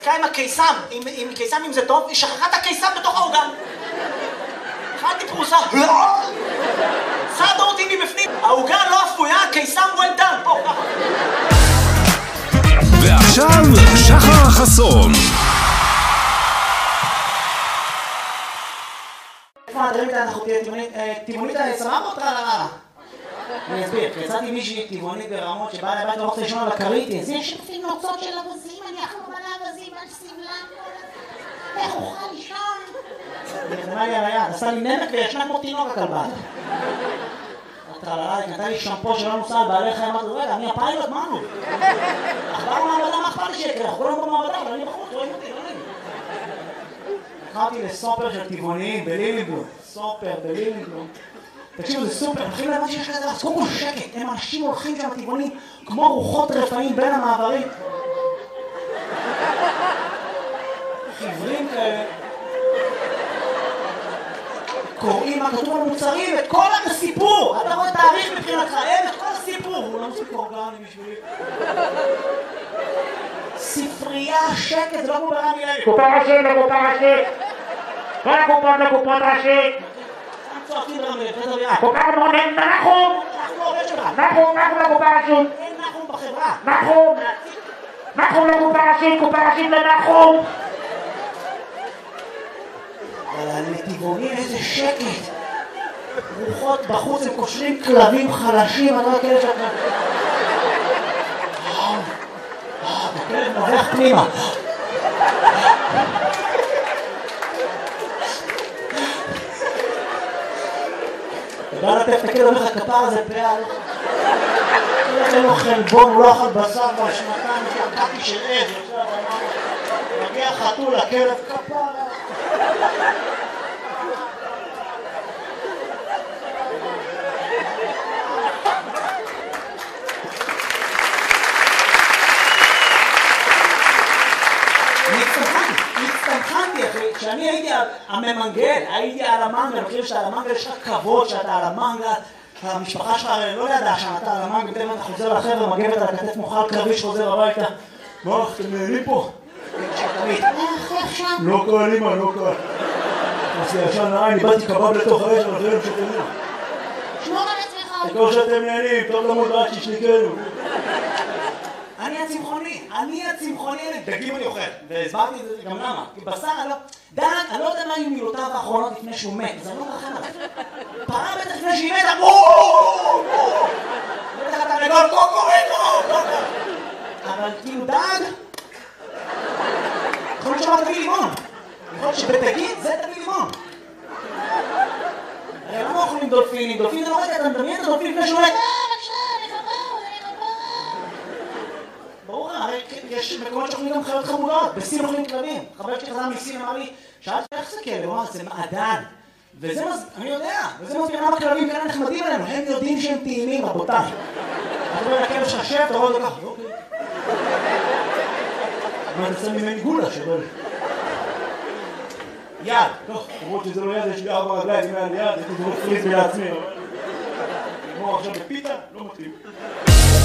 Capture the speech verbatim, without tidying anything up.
עם הקיסם, עם קיסם אם זה טוב, היא שכחה את הקיסם בתוך העוגה. אכלתי פרוסה, סעדו אותי מבפנים. העוגה לא אפויה, קיסם well done, פה, ככה. ועכשיו, שחר חסון. איפה הדברים איתה אנחנו טבעונית סבבה או טרללה? אני אסביר, יצאתי מישהי טבעונית ברמות שבאה לבית לא רוצה לישון על הכרית. זה שפים נוצות של אבזים, אני אחלום על האבזים, על סבלם, איך אוכל לישון? היא נכנעה לי על היד, עשה לי נמק וישנה כמו תינוק הכלבה. הטרללה, היא קנתה לי שמפו שלא נוסע על בעלי חיים, אמרתי, רגע, אני הפיילוט, מה נו? אכבר במעבדה, מה אכפת לי שיקרה? אנחנו כולנו במעבדה, אבל אני בחוץ, רואים אותי, לא נעים. הלכתי לסופר של טבעוניים בלילינבלום, סופר בלילינבלום. תקשיבו, זה סופר, הולכים להבן שיש כזה, אז קודם כל שקט, הם אנשים הולכים שם טבעונים כמו רוחות רפאים בין המעברים. חברים כאלה. קוראים מה כתוב על מוצרים, את כל הסיפור. אתה רואה תאריך מבחינתך, אין את כל הסיפור. הוא לא מוסיף אורגני בשבילי. ספרייה, שקט, זה לא כמו ברמי לוי. קופה ראשית לקופה ראשית. כל הקופות לקופות ראשית. צועקים ברמי לוי, זה דרייה. קופה מונן, נחום. אנחנו עובד שלך. נחום, נחום לקופה ראשית. אין נחום בחברה. נחום. נחום לקופה ראשית, קופה ראשית לנחום. אבל לטבעונים איזה שקט. רוחות בחוץ, הם קושרים כלבים חלשים, אני לא כאלה שאתה... הכלב נובח פנימה. אתה בא לטף את הכלב, אומר לך כפר הזה פעל. אין לו חלבון, הוא לא אכל בשר כבר שנתיים, שקעתי של עז. מגיע חתול, הכלב כפר. הצטמחנתי אחי, כשאני הייתי הממנגל, הייתי על המנגל, אני חושב שאתה על המנגל יש לך כבוד שאתה על המנגל, המשפחה שלך לא ידעה שאתה על המנגל, פתאום אתה חוזר לחבר'ה, מגבת על הכתף מוכל קרבי שחוזר הביתה. מה, אתם נהנים פה? איך, איך שם? לא קל אימא, לא קל. אז ישן נעי, אני באתי קבב לתוך האש, אבל אחרים שתהנים. שמור על עצמך. כמו שאתם נהנים, טוב למוד רק שישניקנו. אני הצמחוני, אני הצמחוני, דגים אני אוכל, והסברתי את זה גם למה, כי בשר אני לא, דג, אני לא יודע מה היו מילותיו האחרונות לפני שהוא מת, אז אני לא מרחם עליו. פרה בטח לפני שהיא מתה, בואו! בטח אתה נגול, קוקוריקו! אבל כאילו דג, יכול להיות שאמר תביא לימון, יכול להיות שבדגים זה תביא לימון. הרי למה אוכלים דולפינים? דולפין זה לא רגע, אתה מדמיין את הדולפין לפני שהוא מת? ברור, הרי יש מקומות שאוכלים גם חיות חמודות, בסין אוכלים כלבים. חבר שלי חזר מסין אמר לי, שאלתי איך זה כלב? הוא אמר, זה מעדן. וזה מז... אני יודע, וזה מסביר למה כלבים כאלה נחמדים עלינו, הם יודעים שהם טעימים, רבותיי. אתה רואה לכלב שלך שב, אתה רואה אותו ככה, אוקיי. אבל זה שם ממני גולה שבא לי. יד, טוב, למרות שזה לא יד, יש לי ארבע רגליים, אם היה לי יד, הייתי דורך פריז בעצמי. נגמור עכשיו בפיתה, לא מתאים.